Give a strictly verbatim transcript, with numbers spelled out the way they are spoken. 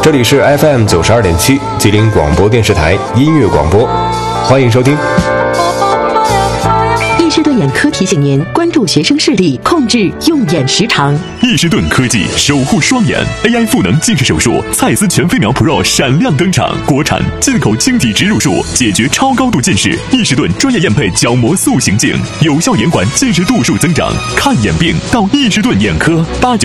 这里是 F M 九十二点七吉林广播电视台音乐广播，欢迎收听。 易士顿眼科提醒您关注学生视力，控制用眼时长。 易士顿科技守护双眼 A I 赋能近视手术，蔡司全飞秒 Pro 闪亮登场，国产进口晶体植入术，解决超高度近视。易士顿专业验配角膜塑形镜，有效延缓近视度数增长。看眼病到易士顿眼科，八九